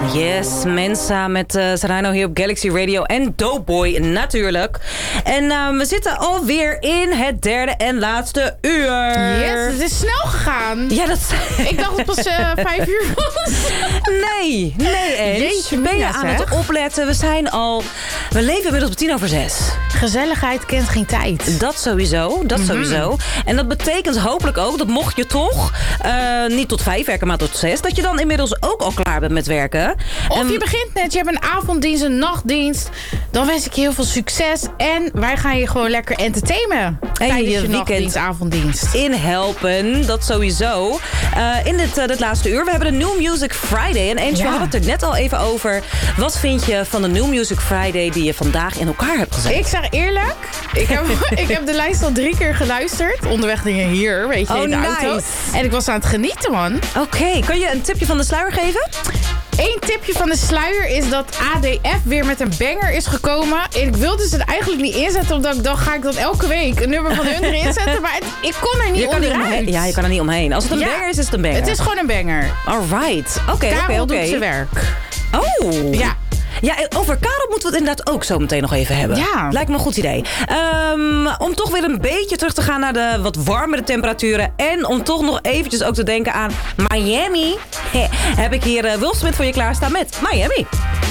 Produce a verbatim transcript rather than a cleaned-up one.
Yes, Mensa met uh, Serrano hier op Galaxy Radio en Doughboy natuurlijk. En uh, we zitten alweer in het derde en laatste uur. Yes, het is snel gegaan. Ja, dat... Ik dacht het pas uh, vijf uur was. Nee, nee eens. Jeetje, ben je Mina, aan zeg. het opletten? We zijn al... We leven inmiddels op tien over zes. Gezelligheid kent geen tijd. Dat sowieso, dat Mm-hmm. sowieso. En dat betekent hopelijk ook dat mocht je toch uh, niet tot vijf werken, maar tot zes, dat je dan inmiddels ook al klaar bent met werken. Of En- je begint net, je hebt een avonddienst, een nachtdienst. Dan wens ik je heel veel succes. En wij gaan je gewoon lekker entertainen. Tijdens je je, weekend. nachtdienst, avonddienst. in helpen, dat sowieso. Uh, in dit, uh, dit laatste uur, we hebben de New Music Friday. En eentje, Ja. we hadden het er net al even over. Wat vind je van de New Music Friday die je vandaag in elkaar hebt gezet? Ik zeg eerlijk, ik heb, ik heb de lijst al drie keer geluisterd. Onderweg dingen hier, weet je, Oh, in de nice. auto. En ik was aan het genieten, man. Oké, kan je een tipje van de sluier geven? Eén tipje van de sluier is dat A D F weer met een banger is gekomen. Ik wilde ze er eigenlijk niet inzetten, omdat ik dacht, ga ik dat elke week een nummer van hun erin zetten. Maar het- ik kon er niet Je kan er onderuit. omheen. Ja, je kan er niet omheen. Als het een Ja. banger is, is het een banger. Het is gewoon een banger. Alright. Oké, oké, Karel oké. doet zijn werk. Oh. Ja. Ja, en over Karel moeten we het inderdaad ook zo meteen nog even hebben. Ja. Lijkt me een goed idee. Um, om toch weer een beetje terug te gaan naar de wat warmere temperaturen. En om toch nog eventjes ook te denken aan Miami. He, heb ik hier uh, Will Smith voor je klaarstaan met Miami.